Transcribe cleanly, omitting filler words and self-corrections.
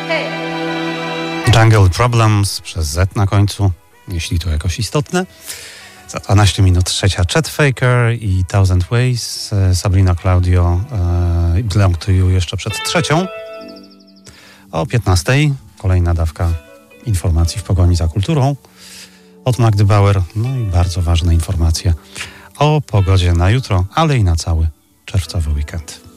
Jungle Problems przez Z na końcu, jeśli to jakoś istotne. Za 12 minut trzecia Chet Faker i Thousand Ways, Sabrina Claudio, Belong to You jeszcze przed trzecią. O 15 kolejna dawka informacji w pogoni za kulturą od Magdy Bauer. No i bardzo ważne informacje o pogodzie na jutro, ale i na cały czerwcowy weekend.